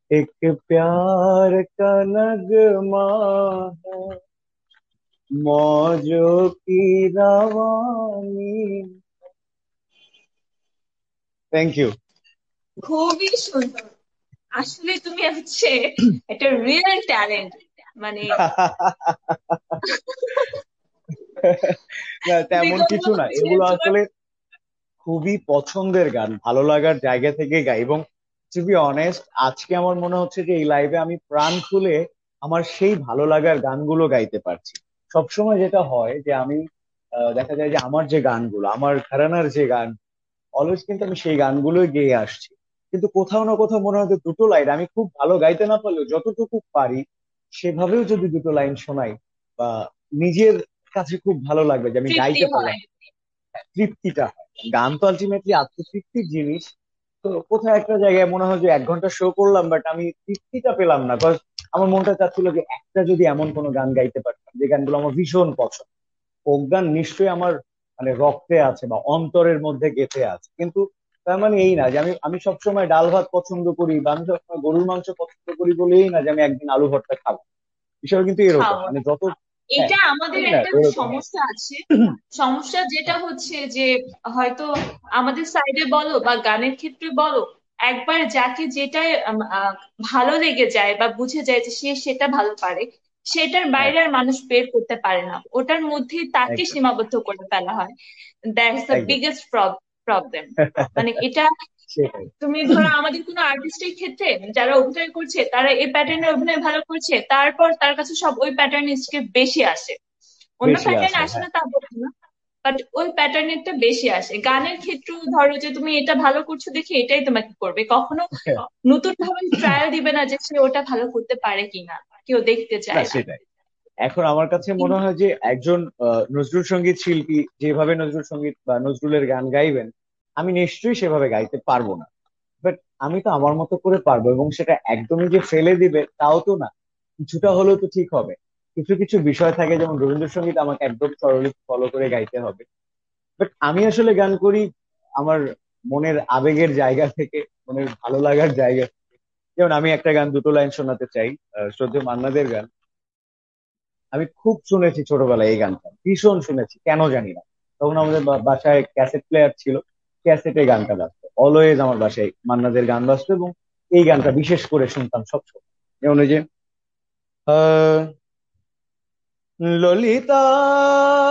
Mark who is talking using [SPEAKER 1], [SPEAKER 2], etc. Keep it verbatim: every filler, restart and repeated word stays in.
[SPEAKER 1] एक प्यार का नगमा है मौजों की रवानी। Thank you.
[SPEAKER 2] খুবই সুন্দর। আসলে তুমি হচ্ছে একটা রিয়েল ট্যালেন্ট, মানে
[SPEAKER 1] না, তেমন
[SPEAKER 2] বিগত
[SPEAKER 1] কিছু না,
[SPEAKER 2] হচ্ছে
[SPEAKER 1] এগুলো
[SPEAKER 2] তোমার।
[SPEAKER 1] আসলে খুবই পছন্দের গান, ভালো লাগার জায়গা থেকে গাই। এবং টু বি অনেস্ট, আজকে আমার মনে হচ্ছে যে এই লাইভে আমি প্রাণ খুলে আমার সেই ভালো লাগার গানগুলো গাইতে পারছি। সবসময় যেটা হয় যে আমি আহ, দেখা যায় যে আমার যে গানগুলো, আমার ঘরানার যে গান, অলওয়েজ কিন্তু আমি সেই গানগুলোই গেয়ে আসছি। কিন্তু কোথাও না কোথাও মনে হয় যে দুটো লাইন আমি খুব ভালো গাইতে না পারলেও যতটুকু পারি সেভাবেও যদি দুটো লাইন শোনাই, বা নিজের কাছে খুব ভালো লাগবে যে আমি
[SPEAKER 2] তৃপ্তি
[SPEAKER 1] গাইতে পারলাম,
[SPEAKER 2] হয়।
[SPEAKER 1] তৃপ্তিটা হয়। গান তো আলটিমেটলি আত্মতৃপ্তির জিনিস। তো কোথাও একটা জায়গায় মনে হয় যে এক ঘন্টা শো করলাম, বাট আমি তৃপ্তিটা পেলাম না। Cause আমার মনটা চাচ্ছিল যে একটা যদি এমন কোনো গান গাইতে পারতাম যে গানগুলো আমার ভীষণ পছন্দ। ফোক গান নিশ্চয়ই আমার মানে রক্তে আছে বা অন্তরের মধ্যে গেঁথে আছে, কিন্তু তার মানে এই না যে আমি আমি সবসময় ডাল ভাত পছন্দ করি বা আমি সবসময় গরুর মাংস পছন্দ করি বলেই না যে আমি একদিন আলু ভর্তা খাবো। বিষয় কিন্তু এরকম,
[SPEAKER 2] খাওয়া,
[SPEAKER 1] মানে যত, হ্যাঁ,
[SPEAKER 2] এটা আমাদের
[SPEAKER 1] এই না
[SPEAKER 2] একটা
[SPEAKER 1] এরকম, হ্যাঁ।
[SPEAKER 2] সমস্যা আছে। সমস্যা যেটা হচ্ছে যে হয়তো আমাদের সাইডে বলো বা গানের ক্ষেত্রে বলো, একবার যাকে যেটাই আম, আহ, ভালো লেগে যায় বা বুঝে যায় যে সে সেটা ভালো পারে, সেটার
[SPEAKER 1] হ্যাঁ,
[SPEAKER 2] বাইরে আর মানুষ বের করতে পারে না, ওটার মধ্যেই তাকে
[SPEAKER 1] একদম,
[SPEAKER 2] সীমাবদ্ধ করে ফেলা হয়। দ্যাটস দ্য
[SPEAKER 1] একদম।
[SPEAKER 2] Biggest problem. মানে এটা,
[SPEAKER 1] সেটাই।
[SPEAKER 2] তুমি ধরো আমাদের কোনো আর্টিস্টের ক্ষেত্রে যারা অভিনয় করছে তারা এই প্যাটার্নে অভিনয় ভালো করছে, তারপর তার কাছে সব ওই প্যাটার্নিস্টকে বেশি আসে। অন্য
[SPEAKER 1] বেশি
[SPEAKER 2] প্যাটার্ন
[SPEAKER 1] আসে,
[SPEAKER 2] আসে
[SPEAKER 1] হ্যাঁ।
[SPEAKER 2] না তা বলবো না, বাট ওই প্যাটার্নেরটা বেশি আসে। গানের ক্ষেত্রেও ধরো যে তুমি এটা ভালো করছো দেখে এটাই তোমাকে করবে, কখনো নতুন ভাবে ট্রায়াল দিবে না যে সে ওটা ভালো করতে পারে কিনা, কেউ দেখতে
[SPEAKER 1] না,
[SPEAKER 2] চায় না।
[SPEAKER 1] সেটাই। এখন আমার কাছে মনে
[SPEAKER 2] কিন্তু
[SPEAKER 1] হয় যে একজন আহ, নজরুল সঙ্গীত শিল্পী যেভাবে নজরুল সঙ্গীত বা নজরুলের গান গাইবেন, আমি নিশ্চয়ই সেভাবে গাইতে পারবো না। বাট আমি তো আমার মতো করে পারবো, এবং সেটা একদমই যে ফেলে দিবে তাও তো না, কিছুটা হলেও তো ঠিক হবে। কিছু কিছু বিষয় থাকে, যেমন রবীন্দ্রসঙ্গীত আমাকে একদম স্বরলিপি ফলো করে গাইতে হবে। বাট আমি আসলে গান করি আমার মনের আবেগের জায়গা থেকে, মনের ভালো লাগার জায়গা থেকে। যেমন আমি একটা গান দুটো লাইন শোনাতে চাই, আহ, শ্রদ্ধেয় মান্নাদের গান। আমি খুব শুনেছি ছোটবেলায় এই গানটা, ভীষণ শুনেছি, কেন জানি না। তখন আমাদের বা- বাসায় ক্যাসেট প্লেয়ার ছিল, ক্যাসেটে গানটা বাজতো অলওয়েজ, আমার বাসায় মান্নাদের গান বাজতো, এবং এই গানটা বিশেষ করে শুনতাম সবসময়। যেমন ওই যে আহ, ললিতা